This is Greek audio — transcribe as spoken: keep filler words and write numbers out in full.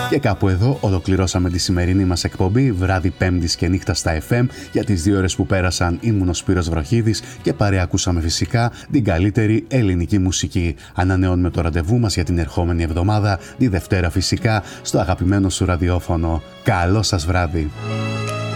Και κάπου εδώ ολοκληρώσαμε τη σημερινή μας εκπομπή βράδυ Πέμπτης και νύχτα στα εφ εμ. Για τις δύο ώρες που πέρασαν ήμουν ο Σπύρος Βροχίδης και παρεακούσαμε φυσικά την καλύτερη ελληνική μουσική. Ανανεώνουμε το ραντεβού μας για την ερχόμενη εβδομάδα, τη Δευτέρα φυσικά, στο αγαπημένο σου ραδιόφωνο. Καλό σας βράδυ!